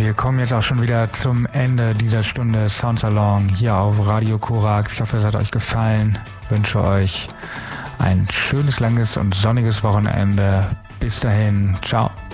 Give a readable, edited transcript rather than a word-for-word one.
wir kommen jetzt auch schon wieder zum Ende dieser Stunde Soundsalon hier auf Radio Korax. Ich hoffe, es hat euch gefallen. Ich wünsche euch ein schönes, langes und sonniges Wochenende. Bis dahin, ciao.